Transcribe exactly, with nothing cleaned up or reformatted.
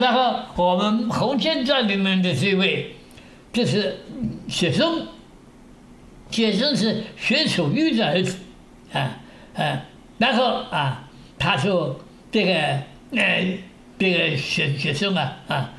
然后我们《红线传》里面的这位，就是雪松，雪松是薛楚玉的儿子，啊啊，然后啊，他说这个呃这个雪雪松啊啊，